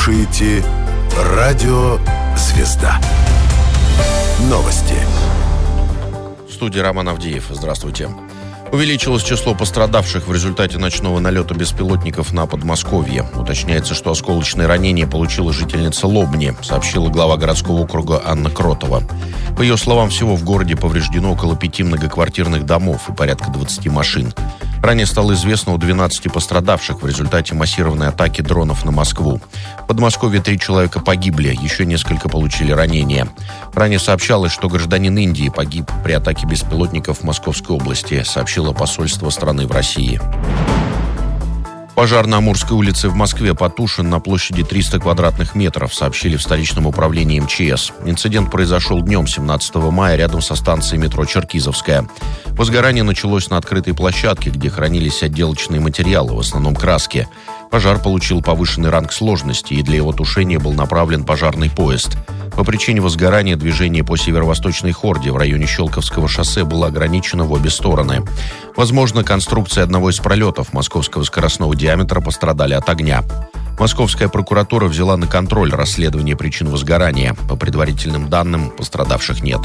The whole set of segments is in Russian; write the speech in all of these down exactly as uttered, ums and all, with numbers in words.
слушаете Радио «Звезда». Новости. В студии Роман Авдеев. Здравствуйте. Увеличилось число пострадавших в результате ночного налета беспилотников на Подмосковье. Уточняется, что осколочные ранения получила жительница Лобни, сообщила глава городского округа Анна Кротова. По ее словам, всего в городе повреждено около пяти многоквартирных домов и порядка двадцати машин. Ранее стало известно о двенадцати пострадавших в результате массированной атаки дронов на Москву. В Подмосковье три человека погибли, еще несколько получили ранения. Ранее сообщалось, что гражданин Индии погиб при атаке беспилотников в Московской области, сообщило посольство страны в России. Пожар на Амурской улице в Москве потушен на площади триста квадратных метров, сообщили в столичном управлении эм че эс. Инцидент произошел днем семнадцатого мая рядом со станцией метро Черкизовская. Возгорание началось на открытой площадке, где хранились отделочные материалы, в основном краски. Пожар получил повышенный ранг сложности, и для его тушения был направлен пожарный поезд. По причине возгорания движение по северо-восточной Хорде в районе Щелковского шоссе было ограничено в обе стороны. Возможно, конструкции одного из пролетов московского скоростного диаметра пострадали от огня. Московская прокуратура взяла на контроль расследование причин возгорания. По предварительным данным, пострадавших нет.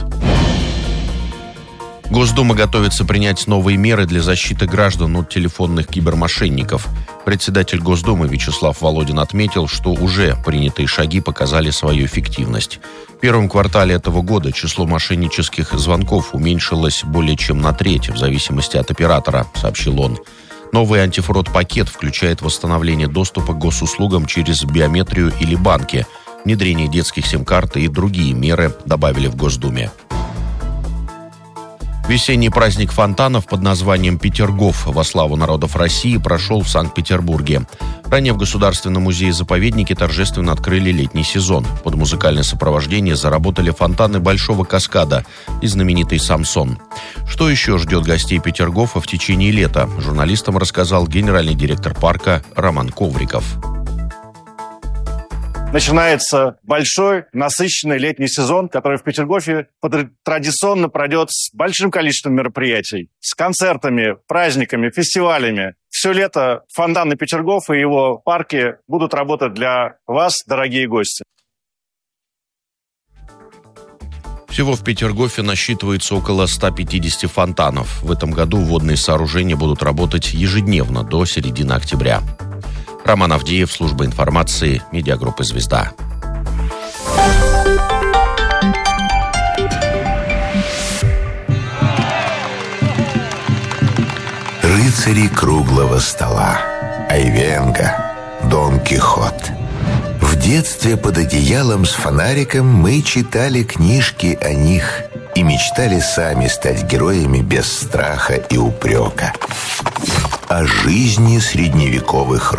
Госдума готовится принять новые меры для защиты граждан от телефонных кибермошенников. Председатель Госдумы Вячеслав Володин отметил, что уже принятые шаги показали свою эффективность. В первом квартале этого года число мошеннических звонков уменьшилось более чем на треть, в зависимости от оператора, сообщил он. Новый антифрод-пакет включает восстановление доступа к госуслугам через биометрию или банки, внедрение детских сим-карт и другие меры, добавили в Госдуме. Весенний праздник фонтанов под названием «Петергоф» во славу народов России прошел в Санкт-Петербурге. Ранее в Государственном музее-заповеднике торжественно открыли летний сезон. Под музыкальное сопровождение заработали фонтаны Большого каскада и знаменитый «Самсон». Что еще ждет гостей Петергофа в течение лета, журналистам рассказал генеральный директор парка Роман Ковриков. Начинается большой, насыщенный летний сезон, который в Петергофе традиционно пройдет с большим количеством мероприятий, с концертами, праздниками, фестивалями. Все лето фонтаны Петергофа и его парки будут работать для вас, дорогие гости. Всего в Петергофе насчитывается около ста пятидесяти фонтанов. В этом году водные сооружения будут работать ежедневно до середины октября. Роман Авдеев, служба информации, медиагруппы «Звезда». Рыцари круглого стола. Айвенго. Дон Кихот. В детстве под одеялом с фонариком мы читали книжки о них и мечтали сами стать героями без страха и упрека. О жизни средневековых